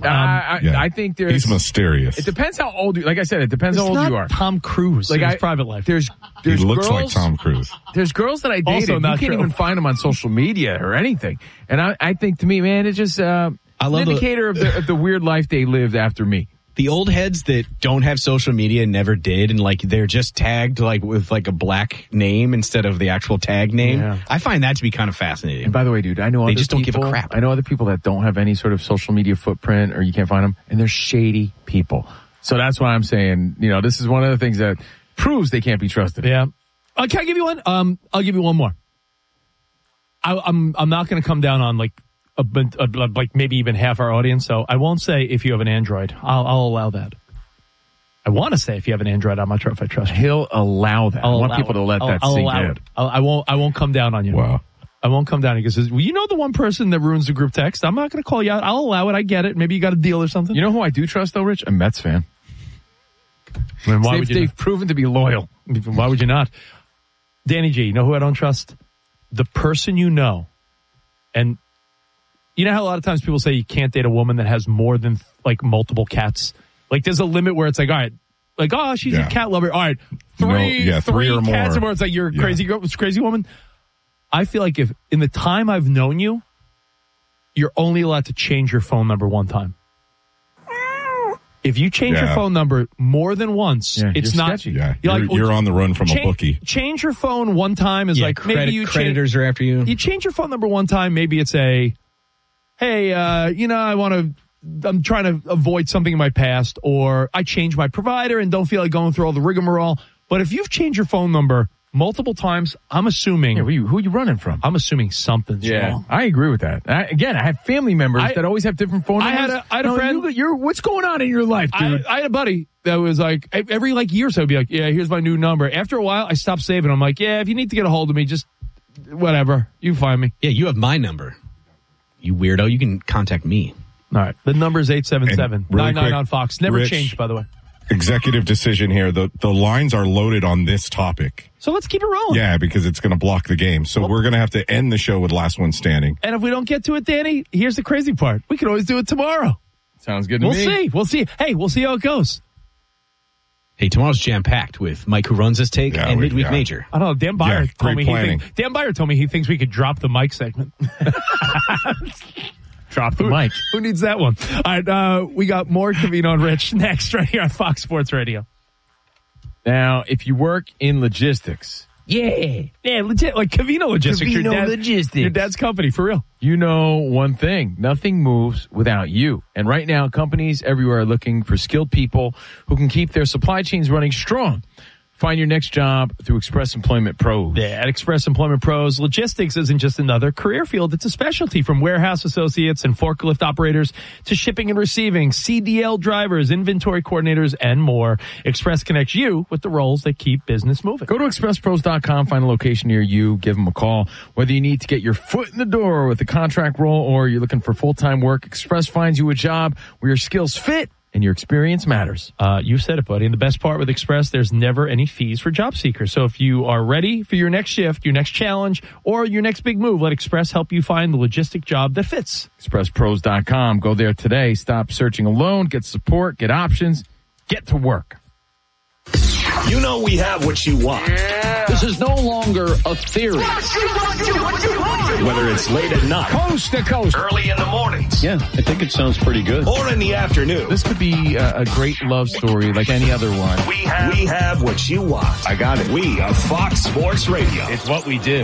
I think he's mysterious. It depends how old you. Like I said, it depends how old you are. Tom Cruise, like his private life. There's he looks girls, like Tom Cruise. There's girls that I dated. You can't even find them on social media or anything. And I think to me, man, it's just an indicator of the weird life they lived after me. The old heads that don't have social media never did, and like they're just tagged like with like a black name instead of the actual tag name. Yeah. I find that to be kind of fascinating. And by the way, dude, I know they other just people, don't give a crap. I know other people that don't have any sort of social media footprint, or you can't find them, and they're shady people. So that's why I'm saying, this is one of the things that proves they can't be trusted. Yeah. Can I give you one? I'll give you one more. I'm not going to come down on like maybe even half our audience, so I won't say if you have an Android. I'll allow that. I want to say if you have an Android, I'm not sure if I trust you. He'll allow that. I want people to let that sink in. I won't come down on you. Wow. I won't come down because the one person that ruins the group text. I'm not going to call you out. I'll allow it. I get it. Maybe you got a deal or something. You know who I do trust though, Rich? A Mets fan. They've proven to be loyal. Why would you not? Danny G, you know who I don't trust? The person you know. And you know how a lot of times people say you can't date a woman that has more than like multiple cats? Like there's a limit where it's like, all right, like, oh, she's a cat lover. All right, three or cats more. Or it's like you're a crazy woman. I feel like if in the time I've known you, you're only allowed to change your phone number one time. If you change your phone number more than once, it's not. Sketchy. Yeah, you're on the run from a bookie. Change your phone one time is like maybe you creditors are after you. You change your phone number one time. Maybe it's hey, I'm trying to avoid something in my past, or I changed my provider and don't feel like going through all the rigmarole. But if you've changed your phone number multiple times, I'm assuming. Yeah, who are you running from? I'm assuming something's wrong. I agree with that. I have family members that always have different phone numbers. I had a friend. What's going on in your life, dude? I had a buddy that was like, every year or so, I'd be like, yeah, here's my new number. After a while, I stopped saving. I'm like, yeah, if you need to get a hold of me, just whatever. You find me. Yeah, you have my number. You weirdo. You can contact me. All right. The number is 877-99 on Fox. Never changed, by the way. Executive decision here. The lines are loaded on this topic. So let's keep it rolling. Yeah, because it's going to block the game. So we're going to have to end the show with last one standing. And if we don't get to it, Danny, here's the crazy part. We can always do it tomorrow. Sounds good to me. We'll see. Hey, we'll see how it goes. Hey, tomorrow's jam-packed with Mike Who Runs His Take and Midweek Major. I don't know. Dan Byer told me he thinks we could drop the mic segment. Drop the mic. Who needs that one? All right, we got more Covino and Rich next right here on Fox Sports Radio. Now, if you work in logistics. Yeah, legit, like Covino Logistics. Logistics. Your dad's company, for real. You know one thing, nothing moves without you. And right now, companies everywhere are looking for skilled people who can keep their supply chains running strong. Find your next job through Express Employment Pros. Yeah, at Express Employment Pros, logistics isn't just another career field. It's a specialty, from warehouse associates and forklift operators to shipping and receiving, CDL drivers, inventory coordinators, and more. Express connects you with the roles that keep business moving. Go to expresspros.com, find a location near you, give them a call. Whether you need to get your foot in the door with a contract role or you're looking for full-time work, Express finds you a job where your skills fit and your experience matters. You said it, buddy. And the best part with Express, there's never any fees for job seekers. So if you are ready for your next shift, your next challenge, or your next big move, let Express help you find the logistic job that fits. ExpressPros.com. Go there today. Stop searching alone. Get support. Get options. Get to work. You know we have what you want. Yeah. This is no longer a theory. Whether it's late at night, coast to coast, early in the mornings. Yeah, I think it sounds pretty good. Or in the afternoon. This could be a great love story like any other one. We have what you want. I got it. We are Fox Sports Radio. It's what we do.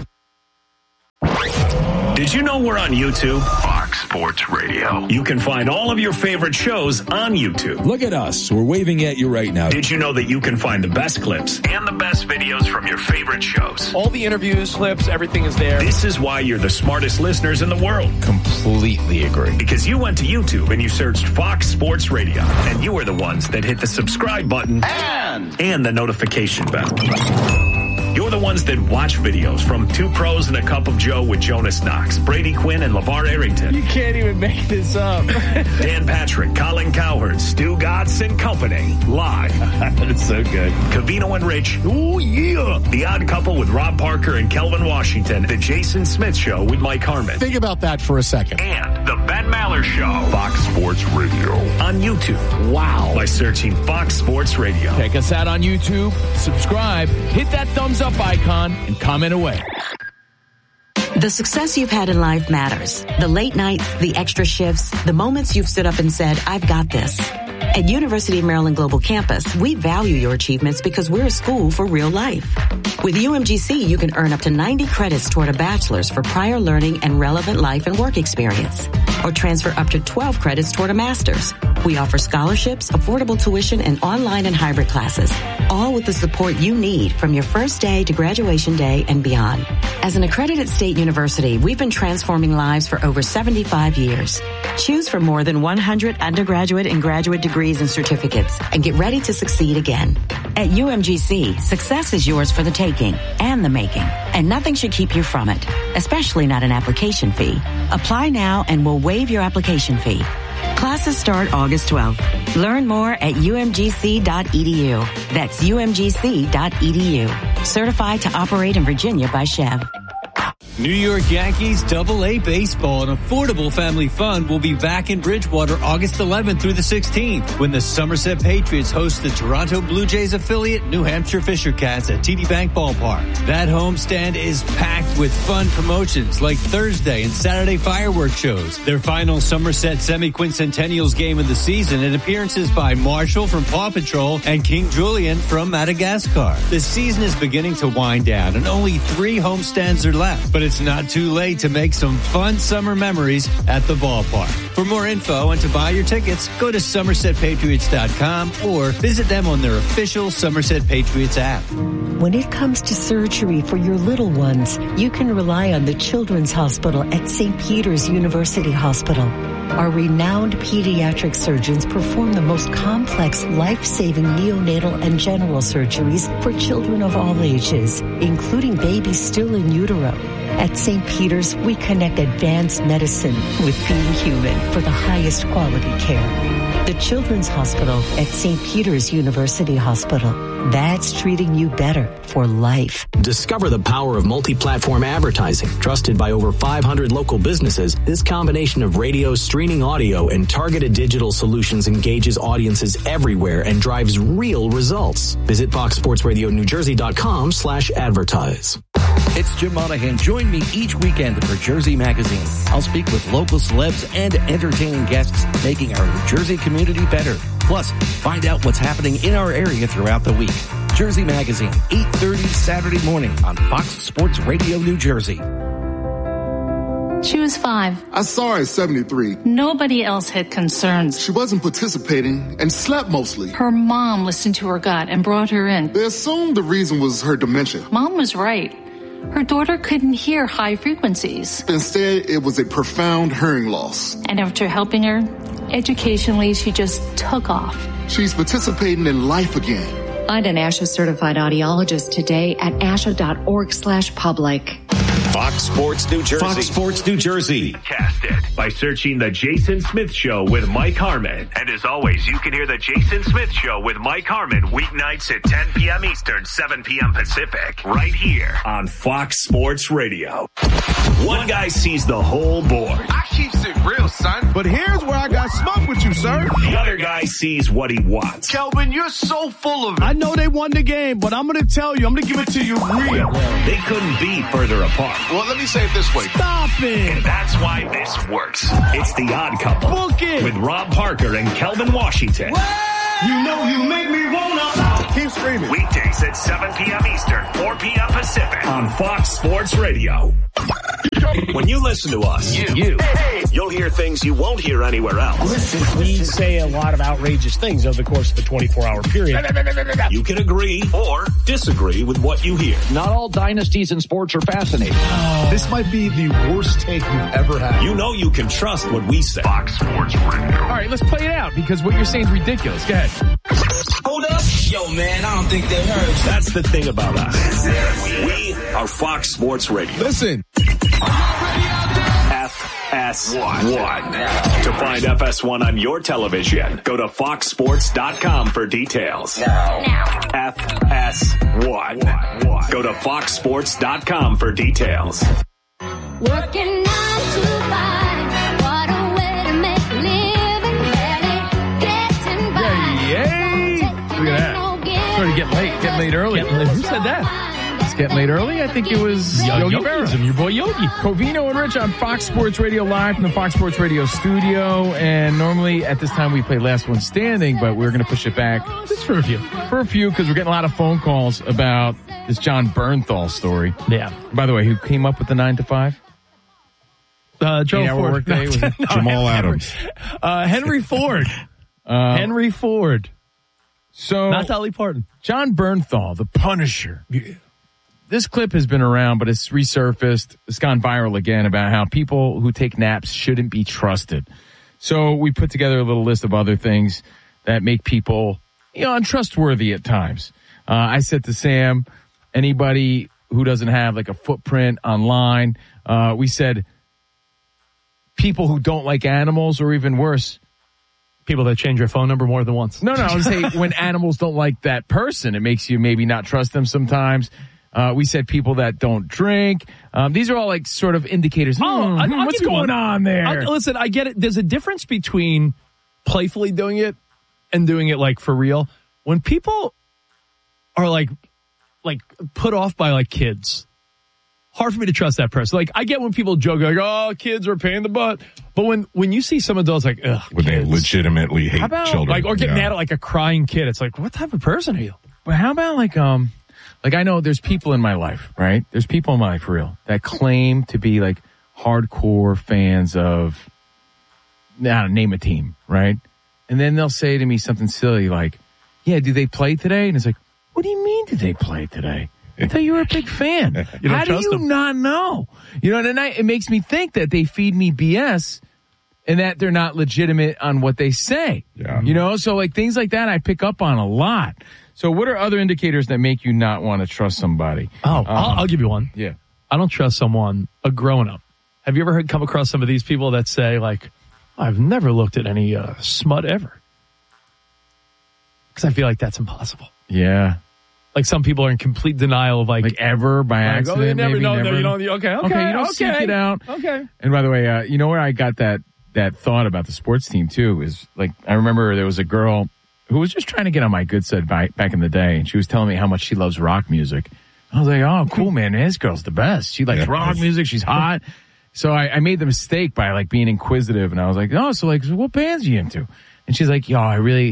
Did you know we're on YouTube? Fox Sports Radio. You can find all of your favorite shows on YouTube. Look at us. We're waving at you right now. Did you know that you can find the best clips and the best videos from your favorite shows? All the interviews, clips, everything is there. This is why you're the smartest listeners in the world. Completely agree. Because you went to YouTube and you searched Fox Sports Radio, and you were the ones that hit the subscribe button and the notification bell. You're the ones that watch videos from Two Pros and a Cup of Joe with Jonas Knox, Brady Quinn, and LeVar Arrington. You can't even make this up. Dan Patrick, Colin Cowherd, Stu Gatz and Company. Live. That's so good. Covino and Rich. Ooh, yeah. The Odd Couple with Rob Parker and Kelvin Washington. The Jason Smith Show with Mike Harmon. Think about that for a second. And the Ben Maller Show. Fox Sports Radio. On YouTube. Wow. By searching Fox Sports Radio. Check us out on YouTube. Subscribe. Hit that thumbs up icon and comment away. The success you've had in life matters. The late nights, the extra shifts, the moments you've stood up and said, I've got this. At University of Maryland Global Campus, we value your achievements because we're a school for real life. With UMGC, you can earn up to 90 credits toward a bachelor's for prior learning and relevant life and work experience, or transfer up to 12 credits toward a master's. We offer scholarships, affordable tuition, and online and hybrid classes, all with the support you need from your first day to graduation day and beyond. As an accredited state university, we've been transforming lives for over 75 years. Choose from more than 100 undergraduate and graduate degrees and certificates, and get ready to succeed again. At UMGC, success is yours for the taking and the making, and nothing should keep you from it, especially not an application fee. Apply now and we'll waive your application fee. Classes start August 12th. Learn more at umgc.edu. That's umgc.edu. Certified to operate in Virginia by Chev. New York Yankees Double-A Baseball, an affordable family fun, will be back in Bridgewater August 11th through the 16th when the Somerset Patriots host the Toronto Blue Jays affiliate New Hampshire Fisher Cats at TD Bank Ballpark. That homestand is packed with fun promotions like Thursday and Saturday fireworks shows, their final Somerset Semi-Quincentennials game of the season, and appearances by Marshall from Paw Patrol and King Julian from Madagascar. The season is beginning to wind down and only 3 homestands are left, but it's not too late to make some fun summer memories at the ballpark. For more info and to buy your tickets, go to SomersetPatriots.com or visit them on their official Somerset Patriots app. When it comes to surgery for your little ones, you can rely on the Children's Hospital at St. Peter's University Hospital. Our renowned pediatric surgeons perform the most complex, life-saving neonatal and general surgeries for children of all ages, including babies still in utero. At St. Peter's, we connect advanced medicine with being human for the highest quality care. The Children's Hospital at St. Peter's University Hospital. That's treating you better for life. Discover the power of multi-platform advertising. Trusted by over 500 local businesses, this combination of radio, streaming audio, and targeted digital solutions engages audiences everywhere and drives real results. Visit FoxSportsRadioNewJersey.com/advertise. It's Jim Monahan. Join me each weekend for Jersey Magazine. I'll speak with local celebs and entertaining guests, making our New Jersey community better. Plus, find out what's happening in our area throughout the week. Jersey Magazine, 8:30 Saturday morning on Fox Sports Radio New Jersey. She was 5. I saw her at 73. Nobody else had concerns. She wasn't participating and slept mostly. Her mom listened to her gut and brought her in. They assumed the reason was her dementia. Mom was right. Her daughter couldn't hear high frequencies. Instead, it was a profound hearing loss. And after helping her, educationally, she just took off. She's participating in life again. Find an ASHA certified audiologist today at asha.org/public. Fox Sports New Jersey. Fox Sports New Jersey. Cast it by searching The Jason Smith Show with Mike Harmon. And as always, you can hear The Jason Smith Show with Mike Harmon weeknights at 10 p.m. Eastern, 7 p.m. Pacific, right here on Fox Sports Radio. One guy sees the whole board. I keeps it real, son. But here's where I got smoke with you, sir. The other guy sees what he wants. Kelvin, you're so full of it. I know they won the game, but I'm going to tell you, I'm going to give it to you real. They couldn't be further apart. Well, let me say it this way. Stop it. And that's why this works. It's The Odd Couple. Book it. With Rob Parker and Kelvin Washington. What? You know you make me wanna. Keep screaming. Weekdays at 7 p.m. Eastern, 4 p.m. Pacific on Fox Sports Radio. When you listen to us, you'll hear things you won't hear anywhere else. We say a lot of outrageous things over the course of a 24-hour period. You can agree or disagree with what you hear. Not all dynasties in sports are fascinating. This might be the worst take you've ever had. You know you can trust what we say. Fox Sports Radio. All right, let's play it out because what you're saying is ridiculous. Go ahead. Hold up. Yo, man, I don't think they heard. That's the thing about us. We are Fox Sports Radio. Listen. FS1. To find FS1 on your television, go to foxsports.com for details. Now. FS1. Go to foxsports.com for details. Working 9 to 5. What a way to make a living. Barely getting by. Yay! Look at that. Started getting late. Getting late early. Who said that? It's getting late early. I think it was Yogi Berra. Your boy Yogi. Covino and Rich on Fox Sports Radio live from the Fox Sports Radio studio. And normally at this time we play Last One Standing, but we're going to push it back. Just for a few. Because we're getting a lot of phone calls about this John Bernthal story. Yeah. By the way, who came up with the 9 to 5? Joe Ford. Work day? Was it? Jamal Adams. Henry Ford. Henry Ford. So not Dolly Parton. John Bernthal, the Punisher. Yeah. This clip has been around, but it's resurfaced. It's gone viral again about how people who take naps shouldn't be trusted. So we put together a little list of other things that make people, untrustworthy at times. I said to Sam, anybody who doesn't have like a footprint online, we said people who don't like animals, or even worse, people that change your phone number more than once. No, I would say when animals don't like that person, it makes you maybe not trust them sometimes. We said people that don't drink. These are all like sort of indicators. What's going on there? Listen, I get it. There's a difference between playfully doing it and doing it like for real. When people are like put off by like kids, hard for me to trust that person. Like I get when people joke like, "Oh, kids are a pain in the butt," but when you see some adults like, "Ugh," when they legitimately hate children, like or get mad at like a crying kid, it's like, what type of person are you? But how about like I know there's people in my life, right? There's people in my life for real that claim to be like hardcore fans of, name a team, right? And then they'll say to me something silly like, "Yeah, do they play today?" And it's like, "What do you mean? Did they play today? I thought you were a big fan. How do you not know?" And it makes me think that they feed me BS and that they're not legitimate on what they say. Yeah. So like things like that I pick up on a lot. So what are other indicators that make you not want to trust somebody? I'll give you one. Yeah. I don't trust someone, a grown-up. Have you ever come across some of these people that say like, "I've never looked at any smut ever"? Because I feel like that's impossible. Yeah. Like some people are in complete denial of like ever by accident. You never know. Never. You don't. Okay. You don't seek it out. Okay. And by the way, where I got that thought about the sports team too is like I remember there was a girl who was just trying to get on my good side back in the day, and she was telling me how much she loves rock music. I was like, "Oh, cool, man! This girl's the best. She likes rock music. She's hot." So I made the mistake by like being inquisitive, and I was like, "Oh, so what bands are you into?" And she's like, "Yo, I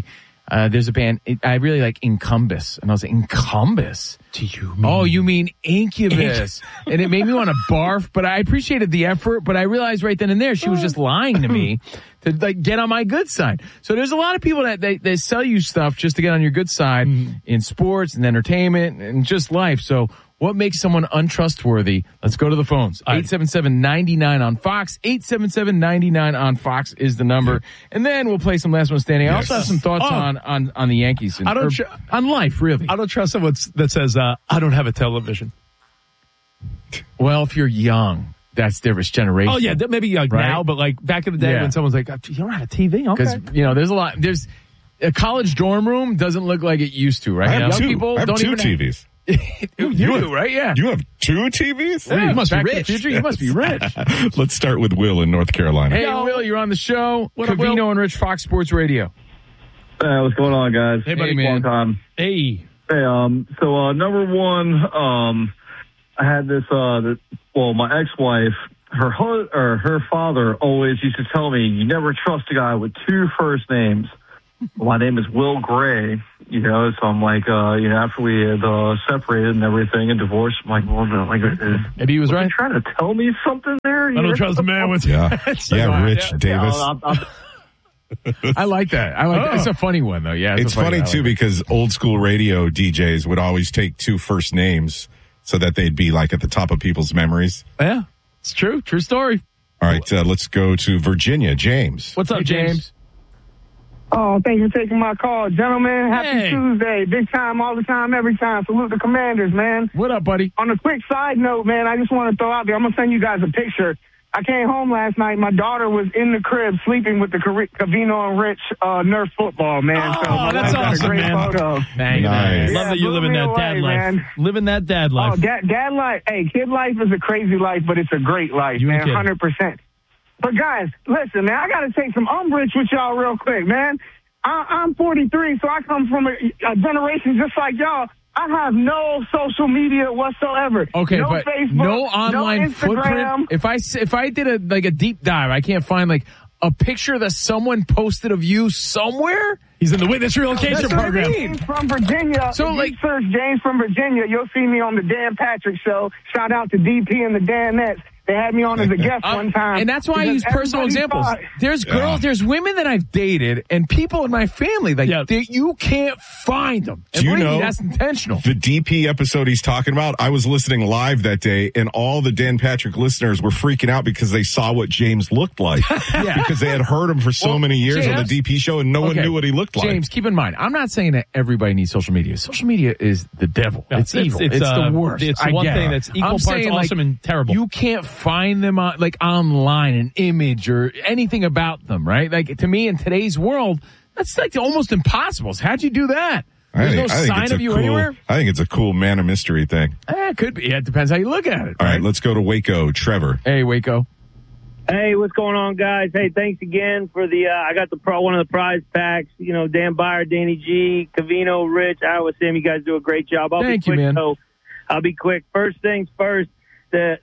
there's a band, I really like Incubus. And I was like, Incubus? Do you mean? Oh, you mean Incubus. And it made me want to barf, but I appreciated the effort, but I realized right then and there she was just lying to me to like get on my good side. So there's a lot of people that they sell you stuff just to get on your good side in sports and entertainment and just life. So what makes someone untrustworthy? Let's go to the phones. 877-99 on Fox. 877-99 on Fox is the number. And then we'll play some last one standing. I also have some thoughts on the Yankees. On life, really. I don't trust someone that says, I don't have a television. Well, if you're young, that's different generation. Oh, yeah, maybe like right? now, but like back in the day when someone's like, you don't have a TV? Okay. Because, there's a lot. There's a college dorm room doesn't look like it used to, right? I have Young two. people I have don't two even TVs. You do, right? Yeah. You have 2 TVs? Yeah, you must be Back to the rich. Future, you must be rich. Let's start with Will in North Carolina. Hey, Will, you're on the show. What up, Will? Covino and Rich, Fox Sports Radio. What's going on, guys? Hey, buddy. man. Long time. Hey. So number one, I had this, my ex-wife, her father always used to tell me, you never trust a guy with 2 first names. My name is Will Gray, so I'm like, after we had separated and everything and divorced, I'm like, well, maybe he was right. You trying to tell me something there? I don't trust a man with Rich Davis. I like that. It's a funny one, though. Yeah, It's funny, too, because old school radio DJs would always take 2 first names so that they'd be like at the top of people's memories. Yeah, it's true. True story. All right, let's go to Virginia. James. What's up, James? Oh, thank you for taking my call. Gentlemen, happy Tuesday. Big time, all the time, every time. Salute the Commanders, man. What up, buddy? On a quick side note, man, I just want to throw out there, I'm going to send you guys a picture. I came home last night. My daughter was in the crib sleeping with the Covino and Rich Nerf football, man. Oh, so that's awesome, great man. photo. Nice. Love that you live in that dad life. Man. Living that dad life. Oh, dad life. Hey, kid life is a crazy life, but it's a great life, man. 100%. But guys, listen, man, I got to take some umbrage with y'all real quick, man. I'm 43, so I come from a generation just like y'all. I have no social media whatsoever. Okay, no but Facebook, no online no Instagram. footprint. If I did a deep dive, I can't find like a picture that someone posted of you somewhere. He's in the witness relocation program. James from Virginia. So, if you search James from Virginia, you'll see me on the Dan Patrick Show. Shout out to DP and the Danettes. They had me on as a guest one time. And that's why I use personal examples. There's girls, there's women that I've dated and people in my family, you can't find them. And Do you know that's intentional. The DP episode he's talking about? I was listening live that day, and all the Dan Patrick listeners were freaking out because they saw what James looked like. Because they had heard him for so many years on the DP show, and no one knew what he looked like. James, keep in mind, I'm not saying that everybody needs social media. Social media is the devil. It's evil. It's the worst. It's the one thing that's equal parts awesome and terrible. You can't find them on, online, an image or anything about them, right? Like, to me, in today's world, that's like almost impossible. So how'd you do that? There's no sign of you anywhere? I think it's a cool man of mystery thing. It could be. It depends how you look at it. All right, let's go to Waco. Trevor. Hey, Waco. Hey, what's going on, guys? Hey, thanks again for the, I got one of the prize packs. Dan Byer, Danny G, Covino, Rich, Iowa Sam, you guys do a great job. Thank you, man. So I'll be quick. First things first. The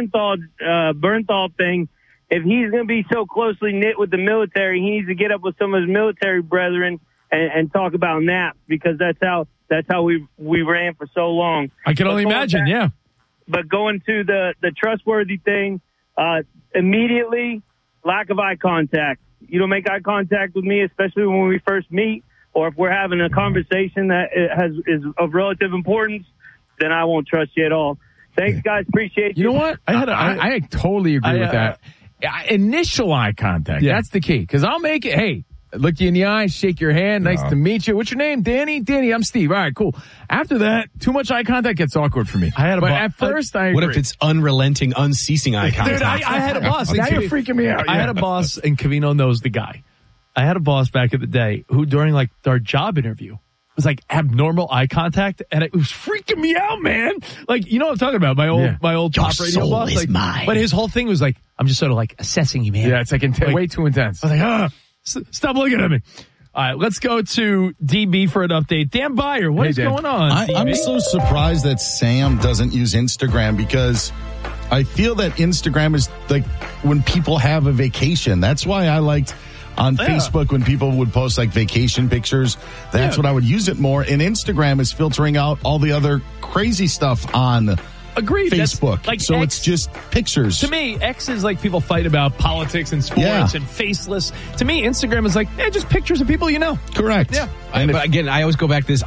Bernthal thing, if he's going to be so closely knit with the military, he needs to get up with some of his military brethren and talk about naps, because that's how we ran for so long. I can only imagine, yeah. But going to the trustworthy thing, immediately, lack of eye contact. You don't make eye contact with me, especially when we first meet, or if we're having a conversation that is of relative importance, then I won't trust you at all. Thanks, guys. Appreciate you. You know what? I totally agree with that. Initial eye contact. Yeah. That's the key. Because I'll make it. Hey, look you in the eye, shake your hand. Nice to meet you. What's your name? Danny? Danny, I'm Steve. All right, cool. After that, too much eye contact gets awkward for me. At first, I agree. What if it's unrelenting, unceasing eye contact? Dude, I had a boss. Now you're freaking me out. I had a boss, and Covino knows the guy. I had a boss back in the day who, during our job interview, was abnormal eye contact, and it was freaking me out, man. You know what I'm talking about? My old top radio boss. Is mine. But his whole thing was I'm just sort of assessing you, man. Yeah, it's way too intense. I was stop looking at me. All right, let's go to DB for an update. Dan Byer, what is going on? I'm so surprised that Sam doesn't use Instagram, because I feel that Instagram is when people have a vacation. That's why I liked on Facebook when people would post like vacation pictures. That's what I would use it more. And Instagram is filtering out all the other crazy stuff on Agreed. Facebook. Like so X, it's just pictures. To me, X is like people fight about politics and sports and faceless. To me, Instagram is like, just pictures of people you know. Correct. Yeah. But again, I always go back to this.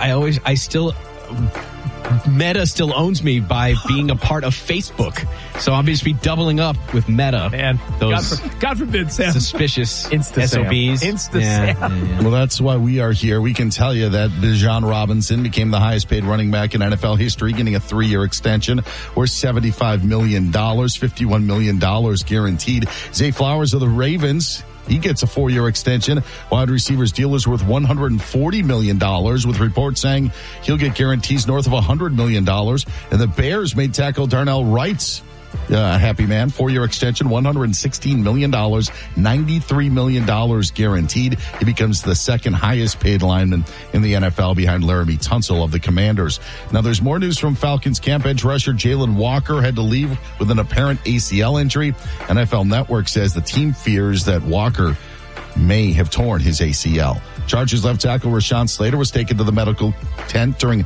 Meta still owns me by being a part of Facebook. So I'll just be doubling up with Meta. Man, those God forbid, Sam. Suspicious Insta-Sam. SOBs. Insta-Sam. Well, that's why we are here. We can tell you that Bijan Robinson became the highest paid running back in NFL history, getting a 3-year extension worth $75 million, $51 million guaranteed. Zay Flowers of the Ravens, he gets a 4-year extension. Wide receivers deal is worth $140 million, with reports saying he'll get guarantees north of $100 million. And the Bears made tackle Darnell Wright's happy man, 4-year extension, $116 million, $93 million guaranteed. He becomes the second highest paid lineman in the NFL behind Laramie Tunsil of the Commanders. Now there's more news from Falcons camp. Edge rusher Jalen Walker had to leave with an apparent ACL injury. NFL Network says the team fears that Walker may have torn his ACL. Chargers left tackle Rashawn Slater was taken to the medical tent during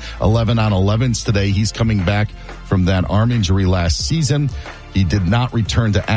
11-on-11s today. He's coming back from that arm injury last season. He did not return to